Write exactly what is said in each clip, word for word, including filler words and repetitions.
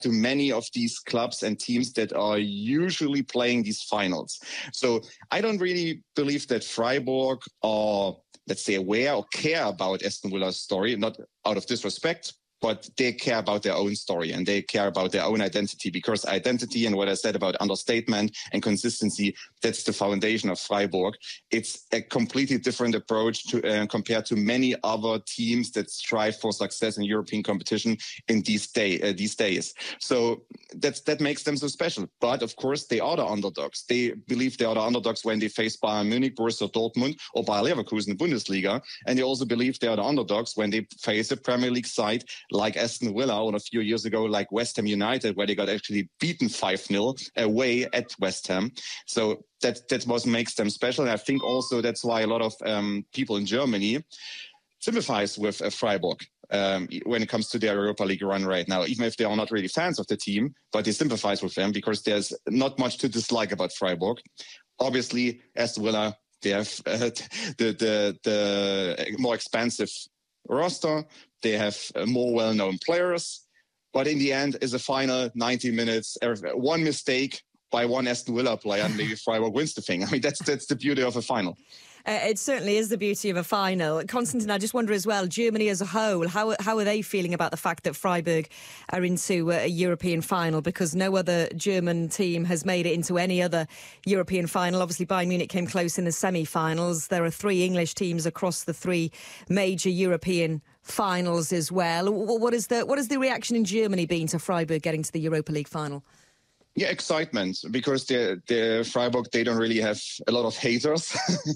to many of these clubs and teams that are usually playing these finals. So I don't really believe that Freiburg are, let's say, aware or care about Aston Villa's story, not out of disrespect, but they care about their own story and they care about their own identity, because identity and what I said about understatement and consistency, that's the foundation of Freiburg. It's a completely different approach to uh, compared to many other teams that strive for success in European competition in these day uh, these days. So that's that makes them so special. But of course, they are the underdogs. They believe they are the underdogs when they face Bayern Munich, Borussia Dortmund, or Bayer Leverkusen in the Bundesliga, and they also believe they are the underdogs when they face a Premier League side like Aston Villa, or a few years ago, like West Ham United, where they got actually beaten five nil away at West Ham. So that, that's what makes them special. And I think also that's why a lot of um, people in Germany sympathize with uh, Freiburg um, when it comes to their Europa League run right now, even if they are not really fans of the team, but they sympathize with them because there's not much to dislike about Freiburg. Obviously, Aston Villa, they have uh, the, the, the more expansive roster. They have more well-known players, but in the end, is a final ninety minutes. One mistake by one Aston Villa player, and maybe Freiburg wins the thing. I mean, that's that's the beauty of a final. Uh, it certainly is the beauty of a final. Konstantin, I just wonder as well, Germany as a whole, how how are they feeling about the fact that Freiburg are into a European final? Because no other German team has made it into any other European final. Obviously, Bayern Munich came close in the semi-finals. There are three English teams across the three major European finals as well. What is the what has the reaction in Germany been to Freiburg getting to the Europa League final? Yeah, excitement, because the the Freiburg, they don't really have a lot of haters,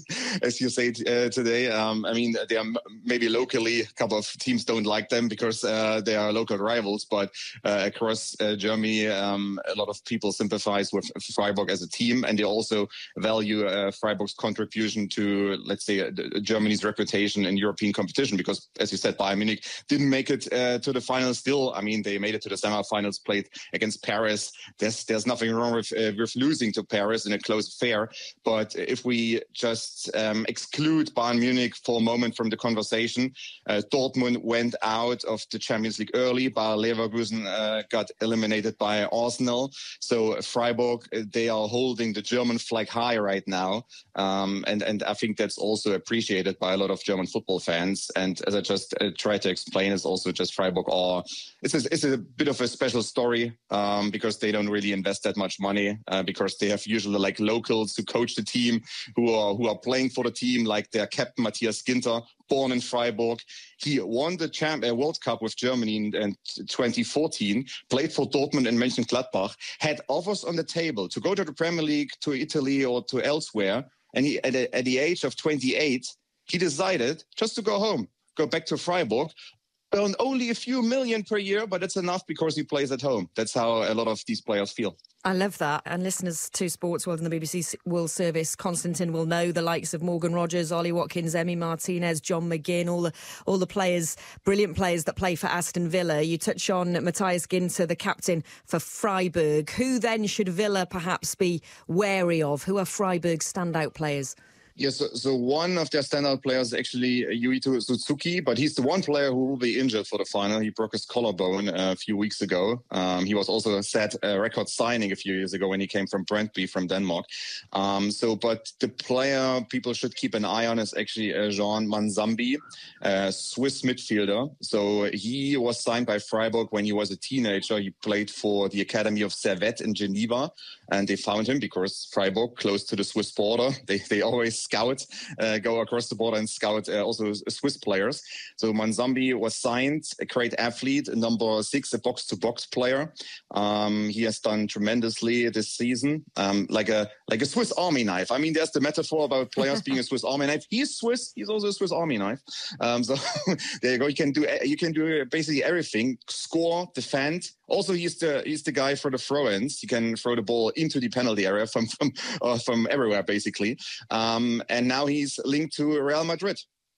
as you say uh, today. Um, I mean, they are maybe locally, a couple of teams don't like them because uh, they are local rivals, but uh, across uh, Germany, um, a lot of people sympathize with Freiburg as a team, and they also value uh, Freiburg's contribution to, let's say, uh, Germany's reputation in European competition, because, as you said, Bayern Munich didn't make it uh, to the final still. I mean, they made it to the semi-finals, played against Paris. There's There's nothing wrong with, uh, with losing to Paris in a close affair. But if we just um, exclude Bayern Munich for a moment from the conversation, uh, Dortmund went out of the Champions League early. Bayer Leverkusen uh, got eliminated by Arsenal. So Freiburg, they are holding the German flag high right now. Um, and, and I think that's also appreciated by a lot of German football fans. And as I just uh, tried to explain, it's also just Freiburg are, it's a, it's a bit of a special story um, because they don't really invest that much money uh, because they have usually like locals who coach the team, who are who are playing for the team, like their captain Matthias Ginter, born in Freiburg. He won the champ, uh, World Cup with Germany in, in twenty fourteen, played for Dortmund and Mönchengladbach, had offers on the table to go to the Premier League, to Italy or to elsewhere. And he, at, a, at the age of twenty-eight, he decided just to go home, go back to Freiburg, earn only a few million per year, but it's enough because he plays at home. That's how a lot of these players feel. I love that. And listeners to Sports World and the B B C World Service, Konstantin will know the likes of Morgan Rogers, Ollie Watkins, Emi Martinez, John McGinn, all the all the players, brilliant players that play for Aston Villa. You touch on Matthias Ginter, the captain for Freiburg. Who then should Villa perhaps be wary of? Who are Freiburg's standout players? Yes, so, so one of their standout players is actually Yuito Suzuki, but he's the one player who will be injured for the final. He broke his collarbone uh, a few weeks ago. Um, he was also a set uh, record signing a few years ago when he came from Brøndby from Denmark. Um, so, but the player people should keep an eye on is actually uh, Jean Manzambi, a Swiss midfielder. So he was signed by Freiburg when he was a teenager. He played for the Academy of Servette in Geneva, and they found him because Freiburg, close to the Swiss border, they, they always scout, uh, go across the border and scout uh, also Swiss players. So Manzambi was signed, a great athlete, number six, a box-to-box player. Um, he has done tremendously this season, um, like a like a Swiss Army knife. I mean, there's the metaphor about players being a Swiss Army knife. He's Swiss. He's also a Swiss Army knife. Um, so there you go. You can do you can do basically everything: score, defend. Also, he's the he's the guy for the throw-ins. He can throw the ball into the penalty area from from uh, from everywhere, basically. Um, and now he's linked to Real Madrid.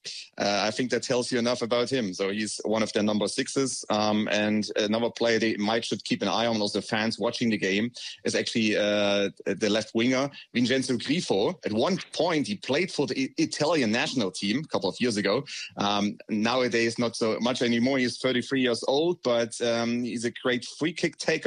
uh, I think that tells you enough about him. So he's one of their number sixes. Um, and another player they might should keep an eye on, also fans watching the game, is actually uh, the left winger, Vincenzo Grifo. At one point, he played for the Italian national team a couple of years ago. Um, nowadays, not so much anymore. He's thirty-three years old, but um, he's a great free kick taker.